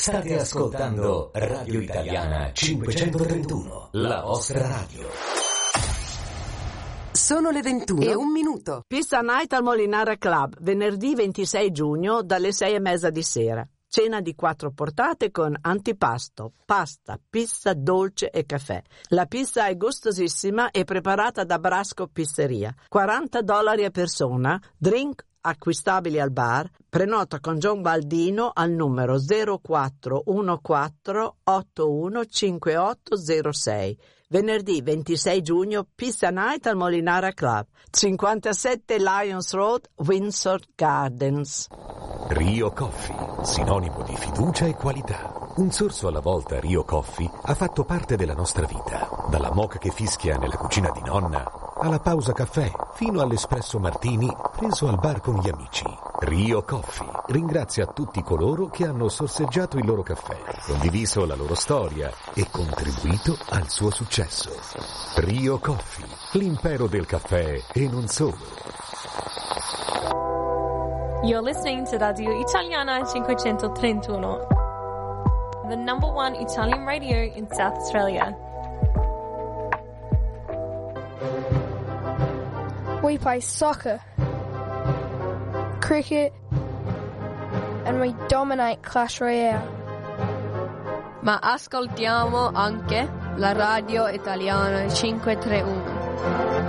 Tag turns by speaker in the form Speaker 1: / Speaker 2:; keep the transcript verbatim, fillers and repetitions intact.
Speaker 1: State ascoltando Radio Italiana cinquecentotrentuno, la vostra radio.
Speaker 2: Sono le ventuno e un minuto.
Speaker 3: Pizza Night al Molinara Club, venerdì ventisei giugno dalle sei e mezza di sera. Cena di quattro portate con antipasto, pasta, pizza, dolce e caffè. La pizza è gustosissima e preparata da Brasco Pizzeria. quaranta dollari a persona, drink acquistabili al bar. Prenota con John Baldino al numero zero quattro uno quattro otto uno cinque otto zero sei. Venerdì ventisei giugno, Pizza Night al Molinara Club, cinquantasette Lions Road, Windsor Gardens.
Speaker 4: Rio Coffee, sinonimo di fiducia e qualità. Un sorso alla volta Rio Coffee ha fatto parte della nostra vita. Dalla moka che fischia nella cucina di nonna, alla pausa caffè, fino all'espresso martini preso al bar con gli amici. Rio Coffee ringrazia tutti coloro che hanno sorseggiato il loro caffè, condiviso la loro storia e contribuito al suo successo. Rio Coffee, l'impero del caffè e non solo.
Speaker 5: You're listening to Radio Italiana cinquecentotrentuno, the number one Italian radio in South Australia.
Speaker 6: We play soccer, cricket, and we dominate Clash Royale.
Speaker 7: Ma ascoltiamo anche la Radio Italiana cinquecentotrentuno.